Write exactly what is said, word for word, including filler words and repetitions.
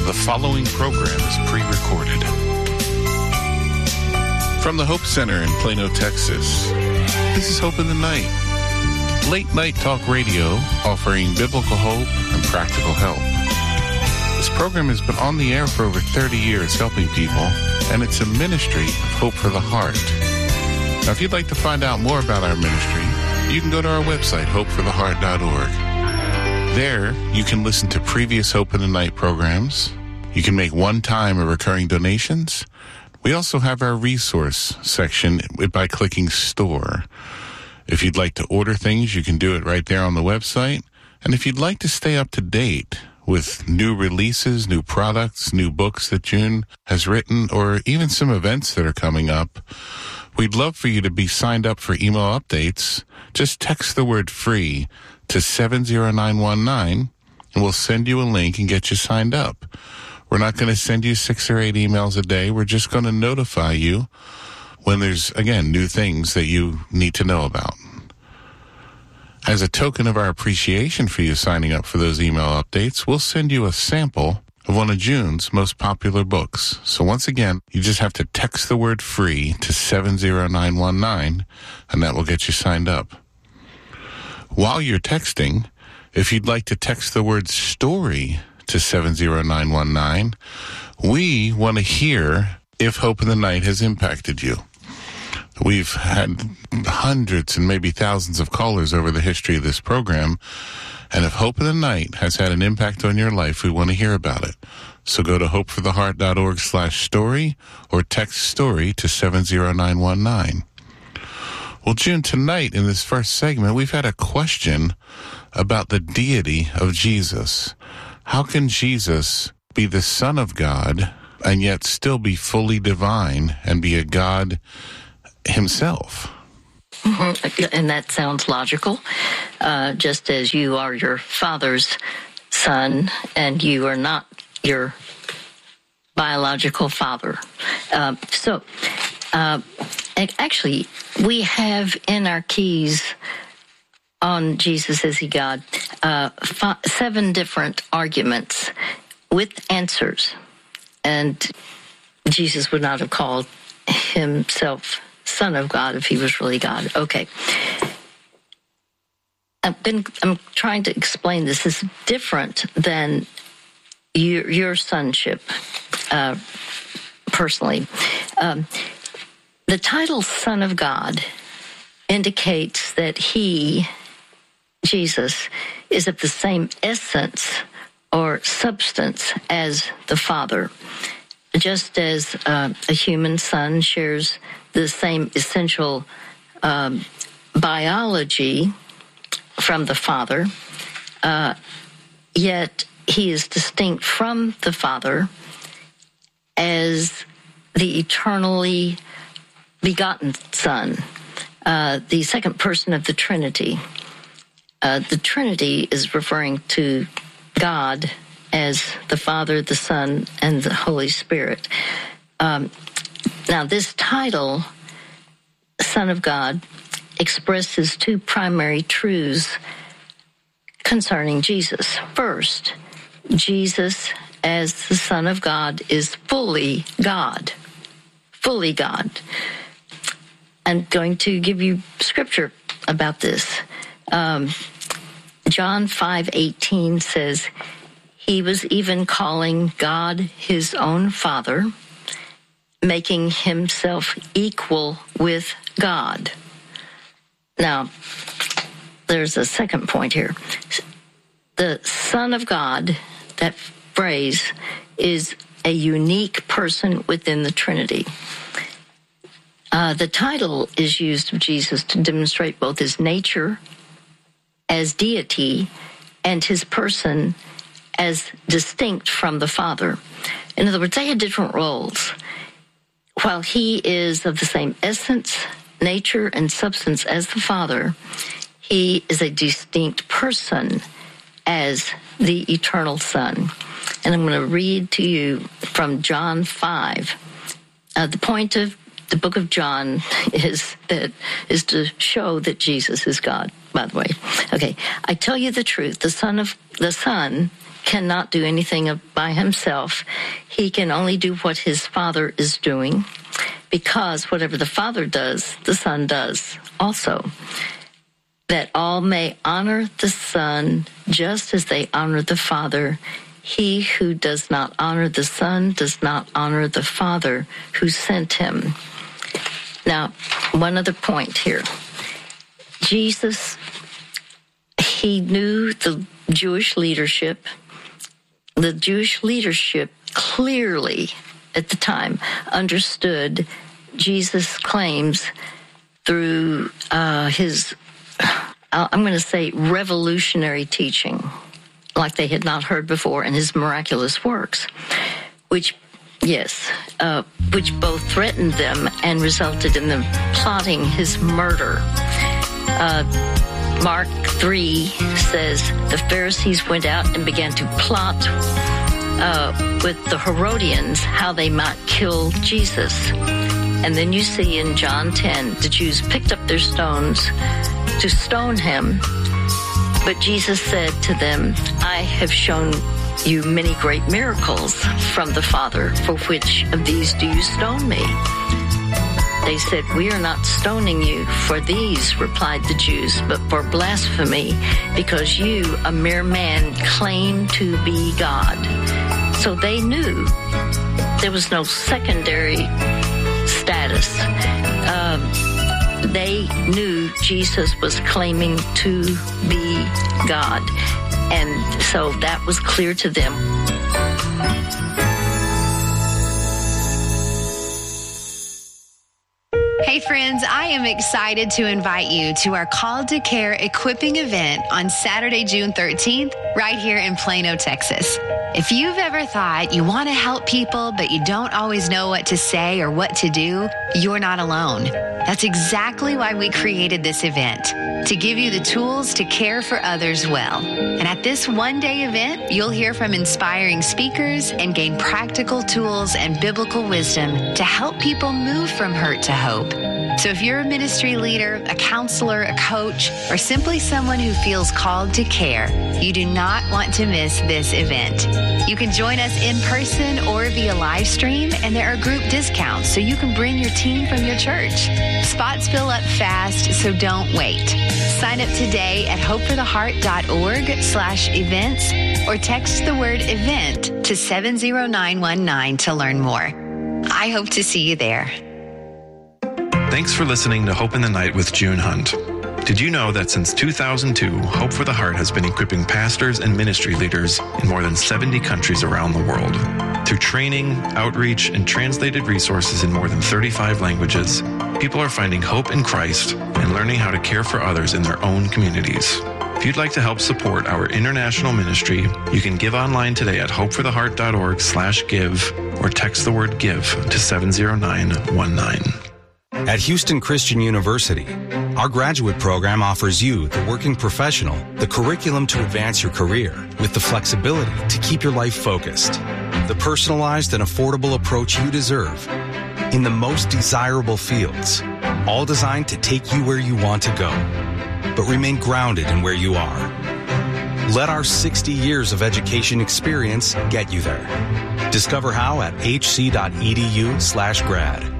The following program is pre-recorded. From the Hope Center in Plano, Texas, this is Hope in the Night. Late night talk radio offering biblical hope and practical help. This program has been on the air for over thirty years helping people, and it's a ministry of Hope for the Heart. Now, if you'd like to find out more about our ministry, you can go to our website, hope for the heart dot org. There, you can listen to previous Hope in the Night programs. You can make one-time or recurring donations. We also have our resource section by clicking Store. If you'd like to order things, you can do it right there on the website. And if you'd like to stay up to date with new releases, new products, new books that June has written, or even some events that are coming up, we'd love for you to be signed up for email updates. Just text the word FREE to seven zero nine one nine, and we'll send you a link and get you signed up. We're not going to send you six or eight emails a day. We're just going to notify you when there's, again, new things that you need to know about. As a token of our appreciation for you signing up for those email updates, we'll send you a sample of one of June's most popular books. So once again, you just have to text the word FREE to seven zero nine one nine, and that will get you signed up. While you're texting, if you'd like to text the word STORY to seven zero nine one nine, we want to hear if Hope in the Night has impacted you. We've had hundreds and maybe thousands of callers over the history of this program, and if Hope in the Night has had an impact on your life, we want to hear about it. So go to hope for the heart dot org slash story or text STORY to seven zero nine one nine. Well, June, tonight in this first segment, we've had a question about the deity of Jesus. How can Jesus be the Son of God and yet still be fully divine and be a God himself? Mm-hmm. And that sounds logical. Uh, just as you are your father's son and you are not your biological father. Uh, so, uh, actually, we have in our keys on Jesus Is He God, uh, five, seven different arguments with answers. And Jesus would not have called himself Son of God if he was really God. Okay. I've been, I'm trying to explain this. This is different than your, your sonship, uh, personally. Um, the title Son of God indicates that he, Jesus, is of the same essence or substance as the Father. Just as uh, a human son shares the same essential um, biology from the Father, uh, yet he is distinct from the Father as the eternally begotten Son, uh, the second person of the Trinity. Uh, the Trinity is referring to God as the Father, the Son, and the Holy Spirit. Um, now, this title, Son of God, expresses two primary truths concerning Jesus. First, Jesus, as the Son of God, is fully God. Fully God. I'm going to give you scripture about this. Um, John five eighteen says, he was even calling God his own Father, making himself equal with God. Now, there's a second point here. The Son of God, that phrase, is a unique person within the Trinity. Uh, the title is used of Jesus to demonstrate both his nature as deity and his person as distinct from the Father. In other words, they had different roles. While he is of the same essence, nature, and substance as the Father, he is a distinct person as the eternal Son. And I'm going to read to you from John five. Uh, the point of the book of John is that is to show that Jesus is God, by the way. Okay, I tell you the truth, the Son of the Son cannot do anything by himself. He can only do what his Father is doing, because whatever the Father does, the Son does also. That all may honor the Son just as they honor the Father. He who does not honor the Son does not honor the Father who sent him. Now, one other point here. Jesus, he knew the Jewish leadership. The Jewish leadership clearly, at the time, understood Jesus' claims through uh, his, I'm going to say, revolutionary teaching, like they had not heard before, and his miraculous works, which, yes, uh, which both threatened them and resulted in them plotting his murder. Uh, Mark three says the Pharisees went out and began to plot uh, with the Herodians how they might kill Jesus. And then you see in John ten, the Jews picked up their stones to stone him. But Jesus said to them, I have shown you many great miracles from the Father. For which of these do you stone me? They said, we are not stoning you for these, replied the Jews, but for blasphemy, because you, a mere man, claim to be God. So they knew there was no secondary status. Um, they knew Jesus was claiming to be God. And so that was clear to them. Hey friends, I am excited to invite you to our Call to Care equipping event on Saturday, June thirteenth, right here in Plano, Texas. If you've ever thought you want to help people, but you don't always know what to say or what to do, you're not alone. That's exactly why we created this event, to give you the tools to care for others well. And at this one-day event, you'll hear from inspiring speakers and gain practical tools and biblical wisdom to help people move from hurt to hope. So if you're a ministry leader, a counselor, a coach, or simply someone who feels called to care, you do not want to miss this event. You can join us in person or via live stream, and there are group discounts so you can bring your team from your church. Spots fill up fast, so don't wait. Sign up today at hopefortheheart.org slash events or text the word event to seven zero nine one nine to learn more. I hope to see you there. Thanks for listening to Hope in the Night with June Hunt. Did you know that since two thousand two, Hope for the Heart has been equipping pastors and ministry leaders in more than seventy countries around the world? Through training, outreach, and translated resources in more than thirty-five languages, people are finding hope in Christ and learning how to care for others in their own communities. If you'd like to help support our international ministry, you can give online today at hopefortheheart.org slash give or text the word give to seven zero nine one nine. At Houston Christian University, our graduate program offers you, the working professional, the curriculum to advance your career with the flexibility to keep your life focused, the personalized and affordable approach you deserve in the most desirable fields, all designed to take you where you want to go, but remain grounded in where you are. Let our sixty years of education experience get you there. Discover how at hc.edu slash grad.